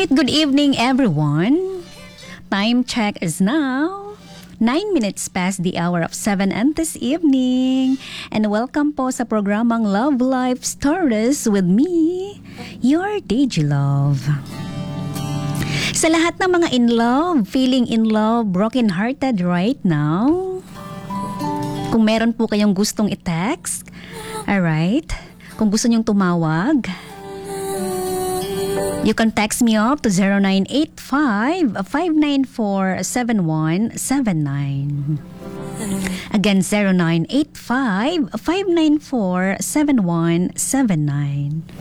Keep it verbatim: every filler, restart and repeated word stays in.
Alright, good evening everyone. Time check is now nine minutes past the hour of seven and this evening. And welcome po sa programang Love Life Stories with me, your Deji Love. Sa lahat ng mga in love, feeling in love, broken-hearted right now, kung meron po kayong gustong i-text, alright, kung gusto nyong tumawag, you can text me up to zero nine eight five, five nine four, seven one seven nine. Again, zero nine eight five, five nine four, seven one seven nine.